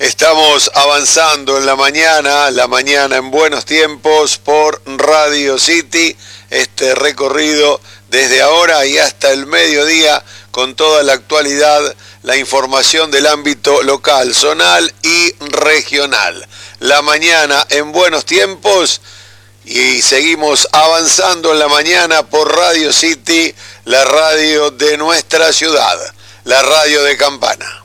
Estamos avanzando en la mañana en Buenos Tiempos por Radio City, este recorrido desde ahora y hasta el mediodía con toda la actualidad, la información del ámbito local, zonal y regional. La mañana en Buenos Tiempos y seguimos avanzando en la mañana por Radio City, la radio de nuestra ciudad, la radio de Campana.